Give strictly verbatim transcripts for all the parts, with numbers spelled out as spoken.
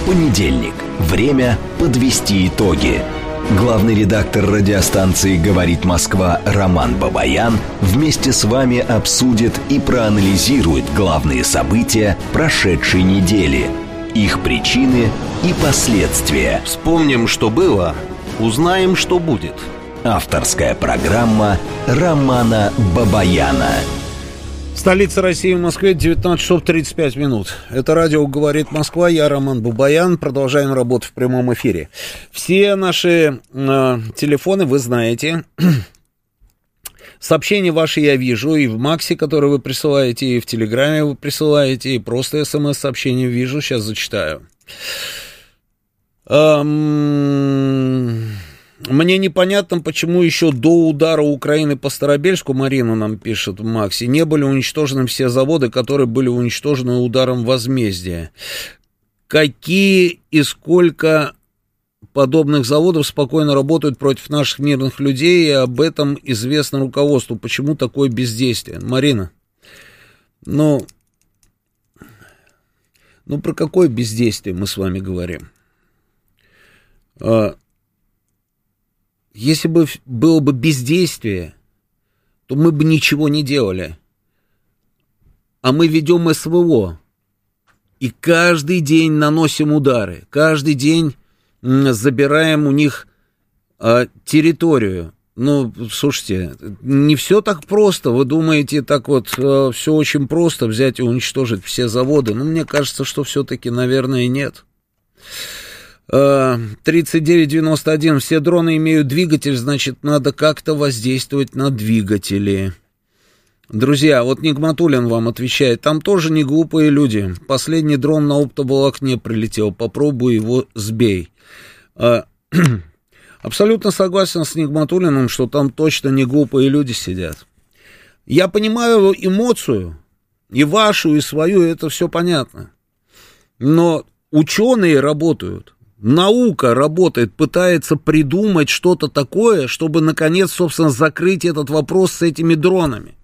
Понедельник. Время подвести итоги. Главный редактор радиостанции «Говорит Москва» Роман Бабаян вместе с вами обсудит и проанализирует главные события прошедшей недели, их причины и последствия. Вспомним, что было, узнаем, что будет. Авторская программа Романа Бабаяна. Столица России, в Москве, девятнадцать часов тридцать пять минут. Это радио «Говорит Москва», я Роман Бабаян. Продолжаем работу в прямом эфире. Все наши э, телефоны вы знаете. Сообщения ваши я вижу и в Максе, которые вы присылаете, и в Телеграме вы присылаете, и просто смс-сообщения вижу. Сейчас зачитаю. Эм... Мне непонятно, почему еще до удара Украины по Старобельску, Марина нам пишет в Максе, не были уничтожены все заводы, которые были уничтожены ударом возмездия. Какие и сколько подобных заводов спокойно работают против наших мирных людей, и об этом известно руководству. Почему такое бездействие? Марина, ну, ну про какое бездействие мы с вами говорим? Если бы было бы бездействие, то мы бы ничего не делали. А мы ведем СВО. И каждый день наносим удары. Каждый день забираем у них а, территорию. Ну, слушайте, не все так просто. Вы думаете, так вот а, все очень просто взять и уничтожить все заводы? Ну, мне кажется, что все-таки, наверное, нет. тридцать девять девяносто один. Все дроны имеют двигатель, значит, надо как-то воздействовать на двигатели. Друзья, вот Нигматуллин вам отвечает, там тоже не глупые люди. Последний дрон на оптоволокне прилетел, попробуй его сбей. Абсолютно согласен с Нигматуллиным, что там точно не глупые люди сидят. Я понимаю эмоцию, и вашу, и свою, это все понятно. Но ученые работают. Наука работает, пытается придумать что-то такое, чтобы, наконец, собственно, закрыть этот вопрос с этими дронами.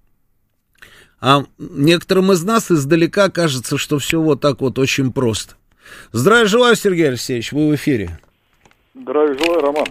А некоторым из нас издалека кажется, что все вот так вот очень просто. Здравия желаю, Сергей Алексеевич, вы в эфире. Здравия желаю, Роман.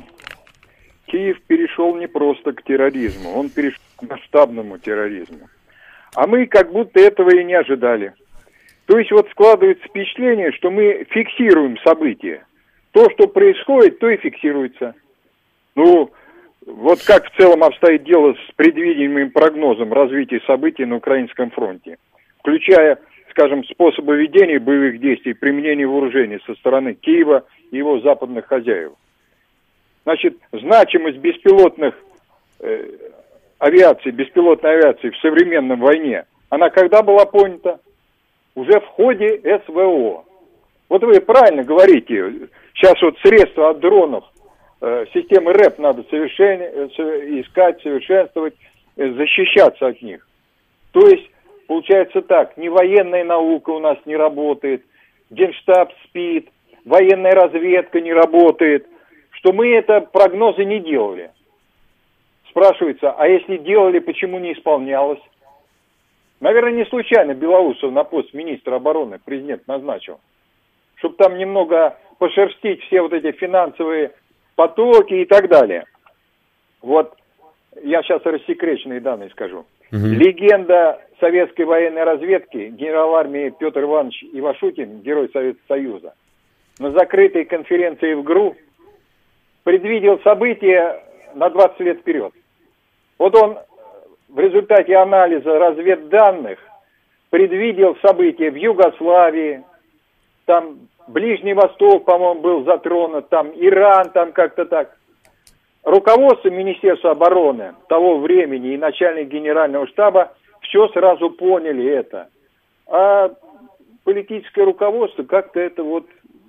Киев перешел не просто к терроризму, он перешел к масштабному терроризму. А мы как будто этого и не ожидали. То есть вот складывается впечатление, что мы фиксируем события. То, что происходит, то и фиксируется. Ну, вот как в целом обстоит дело с предвидимым прогнозом развития событий на Украинском фронте, включая, скажем, способы ведения боевых действий, применения вооружений со стороны Киева и его западных хозяев. Значит, значимость беспилотных э, авиации, беспилотной авиации в современной войне, она когда была понята? Уже в ходе СВО. Вот вы правильно говорите, сейчас вот средства от дронов, э, системы РЭП надо совершен... искать, совершенствовать, э, защищаться от них. То есть, получается так, ни военная наука у нас не работает, Генштаб спит, военная разведка не работает, что мы это прогнозы не делали. Спрашивается, а если делали, почему не исполнялось? Наверное, не случайно Белоусов на пост министра обороны президент назначил. Чтобы там немного пошерстить все вот эти финансовые потоки и так далее. Вот, я сейчас рассекреченные данные скажу. Угу. Легенда советской военной разведки, генерал армии Петр Иванович Ивашутин, герой Советского Союза, на закрытой конференции в ГРУ предвидел события на двадцать лет вперед. Вот он в результате анализа разведданных предвидел события в Югославии, там Ближний Восток, по-моему, был затронут, там Иран, там как-то так. Руководство Министерства обороны того времени и начальник генерального штаба все сразу поняли это. А политическое руководство как-то это вот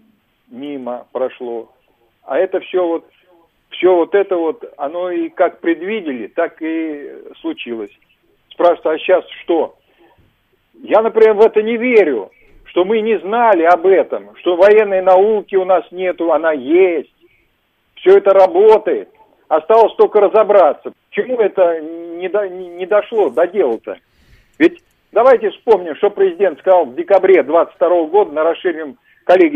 мимо прошло. А это все вот Все вот это вот, оно и как предвидели, так и случилось. Спрашивают, а сейчас что? Я, например, в это не верю, что мы не знали об этом, что военной науки у нас нету, она есть. Все это работает. Осталось только разобраться, почему это не, до, не дошло до дела-то. Ведь давайте вспомним, что президент сказал в декабре двадцать второго года на расширенном коллегии